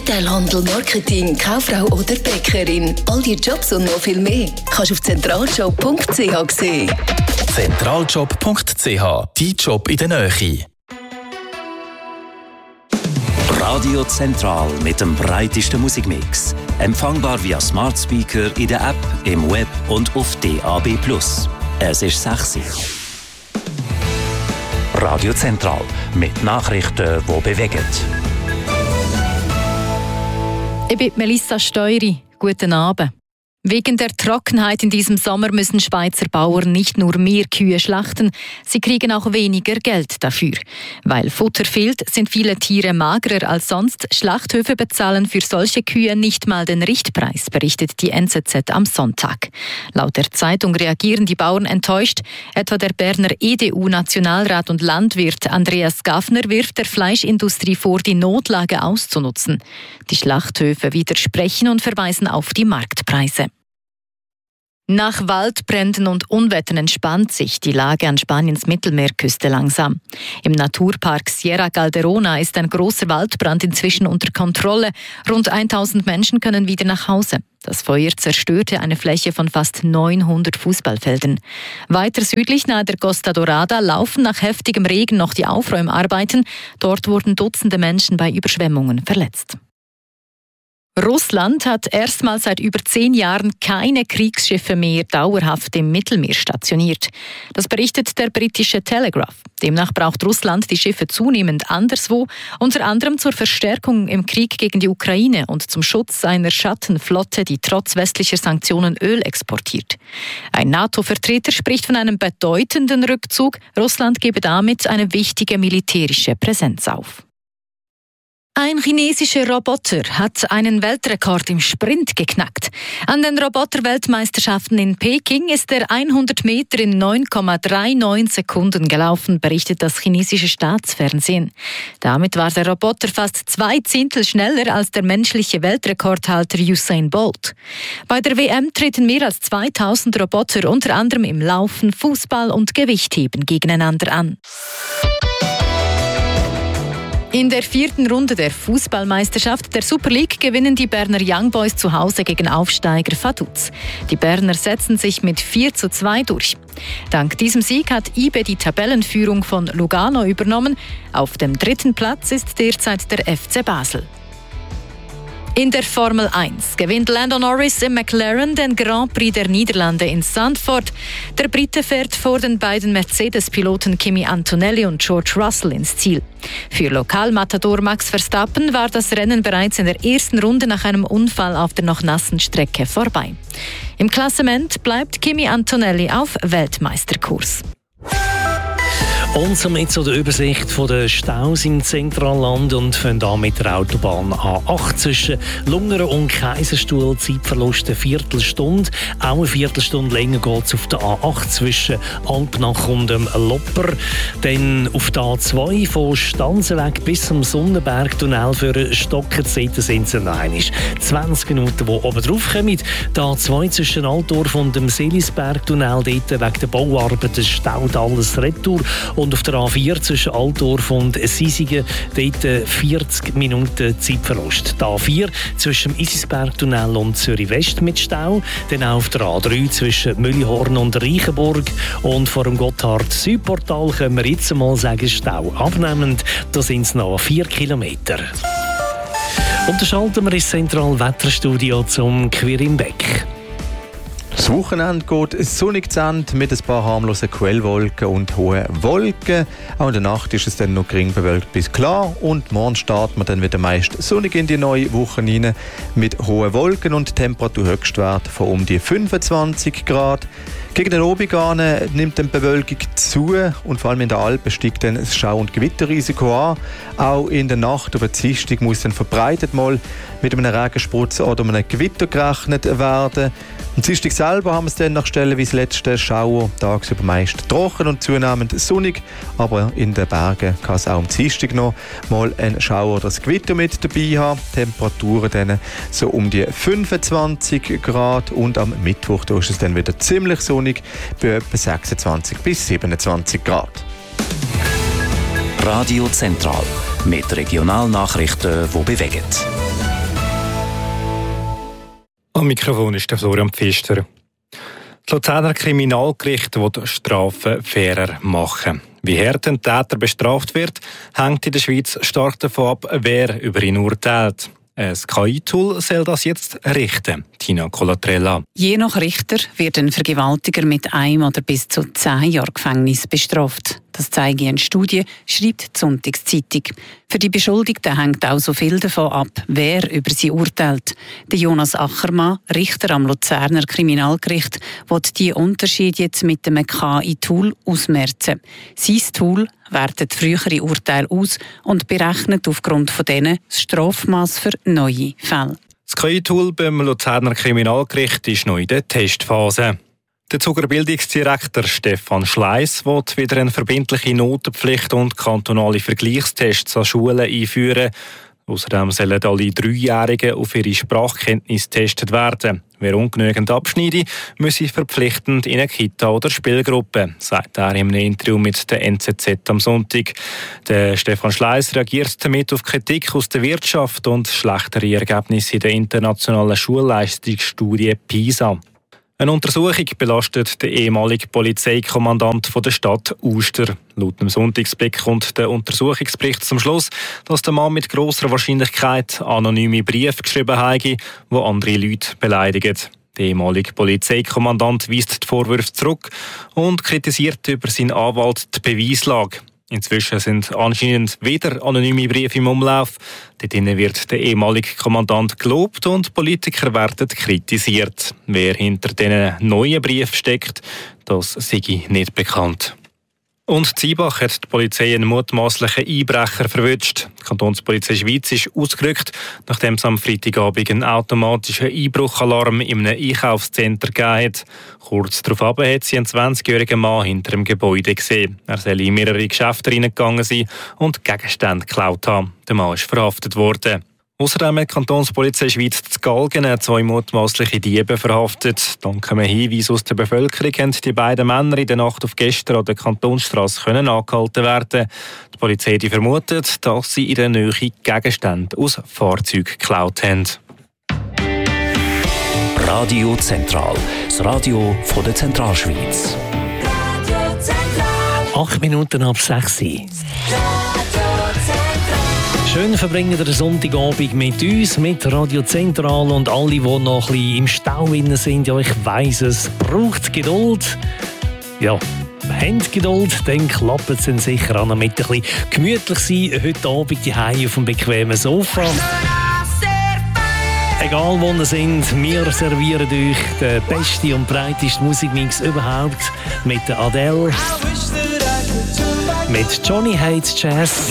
Detailhandel, Marketing, Kauffrau oder Bäckerin. All die Jobs und noch viel mehr kannst du auf zentraljob.ch sehen. Zentraljob.ch, dein Job in der Nähe. Radio Zentral mit dem breitesten Musikmix. Empfangbar via Smart Speaker in der App, im Web und auf DAB+. Es ist 6 Uhr. Radio Zentral mit Nachrichten, die bewegen. Ich bin Melissa Steury. Guten Abend. Wegen der Trockenheit in diesem Sommer müssen Schweizer Bauern nicht nur mehr Kühe schlachten, sie kriegen auch weniger Geld dafür. Weil Futter fehlt, sind viele Tiere magerer als sonst. Schlachthöfe bezahlen für solche Kühe nicht mal den Richtpreis, berichtet die NZZ am Sonntag. Laut der Zeitung reagieren die Bauern enttäuscht. Etwa der Berner EDU-Nationalrat und Landwirt Andreas Gaffner wirft der Fleischindustrie vor, die Notlage auszunutzen. Die Schlachthöfe widersprechen und verweisen auf die Marktpreise. Nach Waldbränden und Unwettern entspannt sich die Lage an Spaniens Mittelmeerküste langsam. Im Naturpark Sierra Calderona ist ein großer Waldbrand inzwischen unter Kontrolle. Rund 1000 Menschen können wieder nach Hause. Das Feuer zerstörte eine Fläche von fast 900 Fußballfeldern. Weiter südlich nahe der Costa Dorada laufen nach heftigem Regen noch die Aufräumarbeiten. Dort wurden Dutzende Menschen bei Überschwemmungen verletzt. Russland hat erstmals seit über 10 Jahren keine Kriegsschiffe mehr dauerhaft im Mittelmeer stationiert. Das berichtet der britische Telegraph. Demnach braucht Russland die Schiffe zunehmend anderswo, unter anderem zur Verstärkung im Krieg gegen die Ukraine und zum Schutz einer Schattenflotte, die trotz westlicher Sanktionen Öl exportiert. Ein NATO-Vertreter spricht von einem bedeutenden Rückzug. Russland gebe damit eine wichtige militärische Präsenz auf. Ein chinesischer Roboter hat einen Weltrekord im Sprint geknackt. An den Roboter-Weltmeisterschaften in Peking ist er 100 Meter in 9,39 Sekunden gelaufen, berichtet das chinesische Staatsfernsehen. Damit war der Roboter fast 2 Zehntel schneller als der menschliche Weltrekordhalter Usain Bolt. Bei der WM treten mehr als 2000 Roboter unter anderem im Laufen, Fußball und Gewichtheben gegeneinander an. In der 4. Runde der Fußballmeisterschaft der Super League gewinnen die Berner Young Boys zu Hause gegen Aufsteiger Vaduz. Die Berner setzen sich mit 4:2 durch. Dank diesem Sieg hat IBE die Tabellenführung von Lugano übernommen. Auf dem 3. Platz ist derzeit der FC Basel. In der Formel 1 gewinnt Lando Norris im McLaren den Grand Prix der Niederlande in Zandvoort. Der Brite fährt vor den beiden Mercedes-Piloten Kimi Antonelli und George Russell ins Ziel. Für Lokalmatador Max Verstappen war das Rennen bereits in der ersten Runde nach einem Unfall auf der noch nassen Strecke vorbei. Im Klassement bleibt Kimi Antonelli auf Weltmeisterkurs. Und somit zu der Übersicht der Staus im Zentralland und fangen an mit der Autobahn A8 zwischen Lungern und Kaiserstuhl. Zeitverlust eine Viertelstunde. Auch eine Viertelstunde länger geht es auf der A8 zwischen Alpnach und dem Lopper. Dann auf der A2 von Stanzenweg bis zum Sonnenbergtunnel für Stockerzeit sind es noch 20 Minuten, die oben drauf kommen. Die A2 zwischen Altdorf und dem Selisbergtunnel, dort wegen der Bauarbeiten staut alles retour. Und auf der A4 zwischen Altdorf und Sisigen dort 40 Minuten Zeitverlust. Die A4 zwischen dem Isisbergtunnel und Zürich West mit Stau. Dann auch auf der A3 zwischen Müllihorn und Reichenburg. Und vor dem Gotthard-Südportal können wir jetzt mal sagen, Stau abnehmend. Da sind es noch 4 Kilometer. Und dann schalten wir ins Zentralwetterstudio zum Quirin Beck. Das Wochenende geht sonnig zu Ende mit ein paar harmlosen Quellwolken und hohen Wolken. Auch in der Nacht ist es dann noch gering bewölkt bis klar. Und morgen starten wir dann wieder meist sonnig in die neue Woche rein mit hohen Wolken und Temperaturhöchstwert von um die 25 Grad. Gegen den Abend nimmt die Bewölkung zu und vor allem in den Alpen steigt dann das Schau- und Gewitterrisiko an. Auch in der Nacht über die Dienstag muss dann verbreitet mal mit einem Regensprutz oder einem Gewitter gerechnet werden. Am Dienstag selber haben wir es dann nach Stellen wie das letzte Schauer, tagsüber meist trocken und zunehmend sonnig, aber in den Bergen kann es auch am Dienstag noch mal ein Schauer oder ein Gewitter mit dabei haben. Temperaturen dann so um die 25 Grad und am Mittwoch da ist es dann wieder ziemlich sonnig bei etwa 26 bis 27 Grad. Radio Zentral mit Regionalnachrichten, die bewegen. Am Mikrofon ist der Florian Pfister. Das Luzerner Kriminalgericht will Strafen fairer machen. Wie hart ein Täter bestraft wird, hängt in der Schweiz stark davon ab, wer über ihn urteilt. Ein KI-Tool soll das jetzt richten. Tina Colatrella. Je nach Richter wird ein Vergewaltiger mit 1 oder bis zu 10 Jahren Gefängnis bestraft. Das zeige eine Studie, schreibt die Sonntagszeitung. Für die Beschuldigten hängt auch so viel davon ab, wer über sie urteilt. Der Jonas Achermann, Richter am Luzerner Kriminalgericht, will die Unterschiede jetzt mit dem KI-Tool ausmerzen. Sein Tool wertet frühere Urteile aus und berechnet aufgrund von denen das Strafmaß für neue Fälle. Das KI-Tool beim Luzerner Kriminalgericht ist noch in der Testphase. Der Zuger Bildungsdirektor Stefan Schleiss will wieder eine verbindliche Notenpflicht und kantonale Vergleichstests an Schulen einführen. Außerdem sollen alle 3-Jährigen auf ihre Sprachkenntnis getestet werden. Wer ungenügend abschneide, müsse verpflichtend in eine Kita oder Spielgruppe, sagt er in einem Interview mit der NZZ am Sonntag. Der Stefan Schleiss reagiert damit auf Kritik aus der Wirtschaft und schlechtere Ergebnisse in der internationalen Schulleistungsstudie PISA. Eine Untersuchung belastet den ehemaligen Polizeikommandant der Stadt Uster. Laut dem Sonntagsblick kommt der Untersuchungsbericht zum Schluss, dass der Mann mit grosser Wahrscheinlichkeit anonyme Briefe geschrieben habe, die andere Leute beleidigen. Der ehemalige Polizeikommandant weist die Vorwürfe zurück und kritisiert über seinen Anwalt die Beweislage. Inzwischen sind anscheinend wieder anonyme Briefe im Umlauf. Dort wird der ehemalige Kommandant gelobt und Politiker werden kritisiert. Wer hinter diesen neuen Briefen steckt, das sei nicht bekannt. Und Ziebach hat die Polizei einen mutmaßlichen Einbrecher verwünscht. Die Kantonspolizei Schweiz ist ausgerückt, nachdem es am Freitagabend einen automatischen Einbruchalarm in einem Einkaufscenter gegeben hat. Kurz darauf hat sie einen 20-jährigen Mann hinter dem Gebäude gesehen. Er soll in mehrere Geschäfte reingegangen sein und Gegenstände geklaut haben. Der Mann ist verhaftet worden. Außerdem hat die Kantonspolizei Schweiz zu Galgen 2 mutmaßliche Diebe verhaftet. Dank einem Hinweis aus der Bevölkerung haben die beiden Männer in der Nacht auf gestern an der Kantonsstrasse angehalten werden. Die Polizei vermutet, dass sie in der Nähe Gegenstände aus Fahrzeugen geklaut haben. Radio Zentral, das Radio von der Zentralschweiz. 8 Minuten ab 6 Uhr. Schön verbringen den Sonntagabend mit uns, mit Radio Zentral und alle, die noch ein bisschen im Stau sind. Ja, ich weiss, es braucht Geduld. Ja, habt Geduld, dann klappt es dann sicher an, mit ein bisschen gemütlich sein. Heute Abend die Hause auf dem bequemen Sofa. Egal wo ihr sind, wir servieren euch den besten und breitesten Musikmix überhaupt mit der Adele, mit Johnny Hates Jazz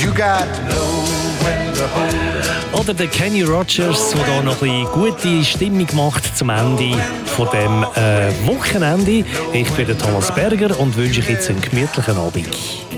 oder der Kenny Rogers, der hier noch ein bisschen gute Stimmung macht zum Ende von dem Wochenende. Ich bin der Thomas Berger und wünsche euch jetzt einen gemütlichen Abend.